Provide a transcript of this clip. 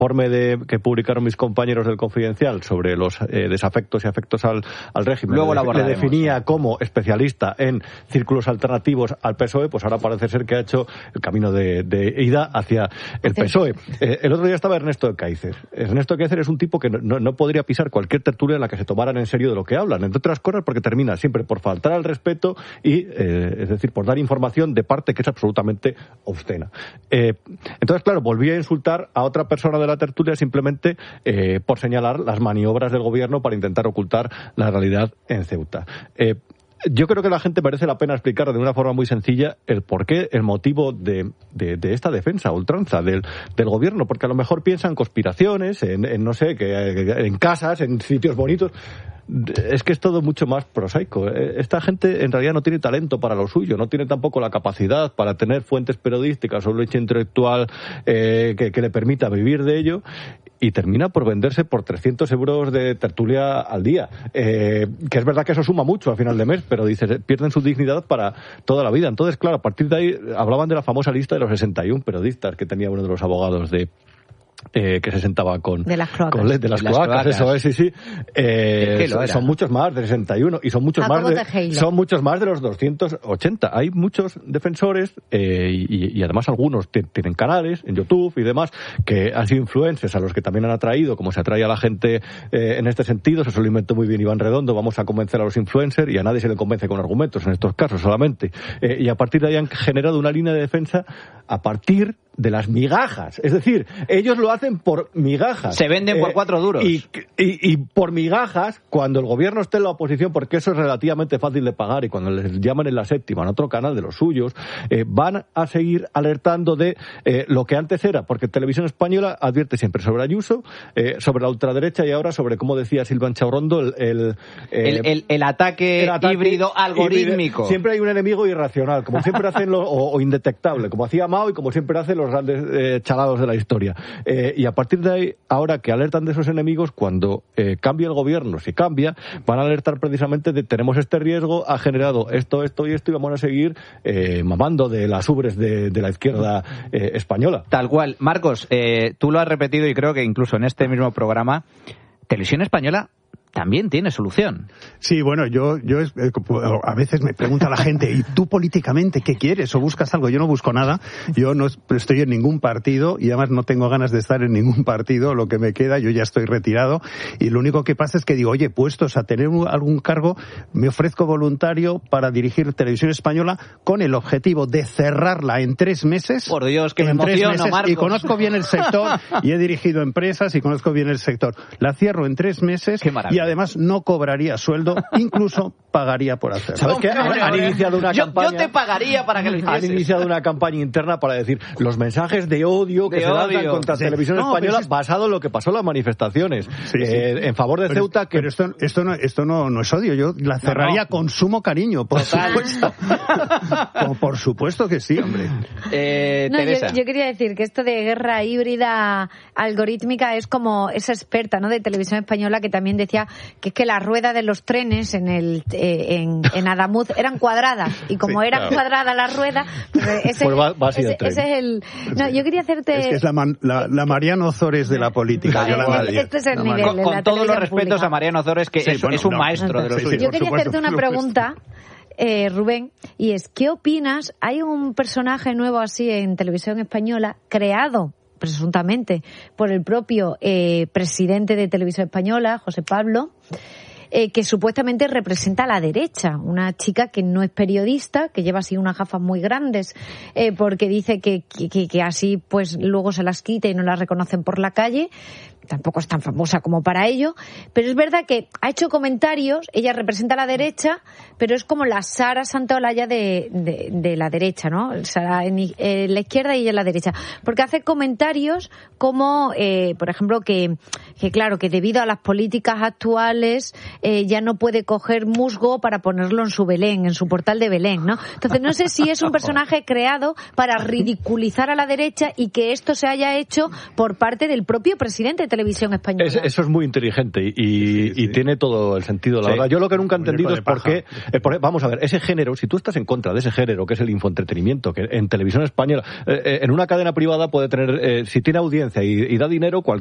informe que publicaron mis compañeros del Confidencial sobre los desafectos y afectos al régimen, luego le definía como especialista en círculos alternativos al PSOE, pues ahora parece ser que ha hecho el camino de ida hacia el PSOE. El otro día estaba Ernesto de Kaiser. Ernesto de Kaiser es un tipo que no podría pisar cualquier tertulia en la que se tomaran en serio de lo que hablan, entre otras cosas porque termina siempre por faltar al respeto y, es decir, por dar información de parte que es absolutamente obscena. Entonces, claro, volví a insultar a otra persona de la tertulia simplemente por señalar las maniobras del gobierno para intentar ocultar la realidad en Ceuta. Yo creo que la gente merece la pena explicar de una forma muy sencilla el porqué, el motivo de esta defensa a ultranza del gobierno, porque a lo mejor piensan conspiraciones, en no sé, en casas, en sitios bonitos. Es que es todo mucho más prosaico. Esta gente en realidad no tiene talento para lo suyo, no tiene tampoco la capacidad para tener fuentes periodísticas o leche intelectual que le permita vivir de ello, y termina por venderse por 300 euros de tertulia al día. Que es verdad que eso suma mucho a final de mes, pero pierden su dignidad para toda la vida. Entonces, claro, a partir de ahí hablaban de la famosa lista de los 61 periodistas que tenía uno de los abogados que se sentaba de las cloacas, eso es, sí. Son muchos más de 61 y son muchos más de los 280. Hay muchos defensores y además algunos tienen canales en YouTube y demás que han sido influencers a los que también han atraído, como se atrae a la gente en este sentido. Eso lo inventó muy bien Iván Redondo. Vamos a convencer a los influencers y a nadie se le convence con argumentos en estos casos solamente. Y a partir de ahí han generado una línea de defensa a partir de las migajas. Es decir, ellos lo hacen por migajas. Se venden por 4 duros. Y por migajas, cuando el gobierno esté en la oposición, porque eso es relativamente fácil de pagar, y cuando les llaman en La Séptima, en otro canal de los suyos, van a seguir alertando de lo que antes era, porque Televisión Española advierte siempre sobre Ayuso, sobre la ultraderecha y ahora sobre, como decía Silvan Chaurrondo, el ataque híbrido algorítmico. Siempre hay un enemigo irracional, como siempre hacen o indetectable, como hacía Mao y como siempre hacen los grandes chalados de la historia. Y a partir de ahí, ahora que alertan de esos enemigos, cuando cambie el gobierno, si cambia, van a alertar precisamente de tenemos este riesgo, ha generado esto y esto, y vamos a seguir mamando de las ubres de la izquierda española. Tal cual. Marcos, tú lo has repetido y creo que incluso en este mismo programa, Televisión Española también tiene solución. Sí, bueno, yo a veces me pregunta la gente, ¿y tú políticamente qué quieres? ¿O buscas algo? Yo no busco nada, yo no estoy en ningún partido y además no tengo ganas de estar en ningún partido, lo que me queda, yo ya estoy retirado, y lo único que pasa es que digo, oye, puestos a tener algún cargo, me ofrezco voluntario para dirigir Televisión Española con el objetivo de cerrarla en 3 meses. Por Dios, que me emociono, Marcos. Y conozco bien el sector, y he dirigido empresas y conozco bien el sector. La cierro en 3 meses. Qué maravilla. Y además no cobraría sueldo, incluso pagaría por hacerlo. ¿Sabes qué? Han iniciado una campaña. Yo te pagaría para que lo hicieses. Han iniciado una campaña interna para decir los mensajes de odio que se lanzan contra Televisión Española basado en lo que pasó en las manifestaciones en favor de Ceuta. Pero esto no es odio. Yo la cerraría con sumo cariño, por supuesto. Por supuesto que sí, hombre. Teresa. Yo quería decir que esto de guerra híbrida algorítmica es como esa experta, ¿no?, de Televisión Española que también decía que es que las ruedas de los trenes en Adamuz eran cuadradas, y como eran cuadradas las ruedas, ese es el... No, yo quería hacerte... Es que es la Mariano Ozores de la política. Este es el nivel. Con todos los respetos pública. A Mariano Ozores, que es un maestro de lo suyo. Yo quería hacerte una pregunta, Rubén, y es, ¿qué opinas? Hay un personaje nuevo así en Televisión Española, creado presuntamente por el propio presidente de Televisión Española, José Pablo, que supuestamente representa a la derecha, una chica que no es periodista, que lleva así unas gafas muy grandes, porque dice que así pues luego se las quita y no las reconocen por la calle. Tampoco es tan famosa como para ello, pero es verdad que ha hecho comentarios. Ella representa a la derecha, pero es como la Sara Santaolalla de la derecha, ¿no? Sara en la izquierda y ella en la derecha, porque hace comentarios como, por ejemplo, que claro, que debido a las políticas actuales ya no puede coger musgo para ponerlo en su Belén, en su portal de Belén, ¿no? Entonces no sé si es un personaje creado para ridiculizar a la derecha y que esto se haya hecho por parte del propio presidente de televisión española. Eso es muy inteligente y tiene todo el sentido. La verdad, yo lo que nunca he entendido es por qué... Vamos a ver, ese género, si tú estás en contra de ese género, que es el infoentretenimiento, que en televisión española, en una cadena privada puede tener, si tiene audiencia y da dinero,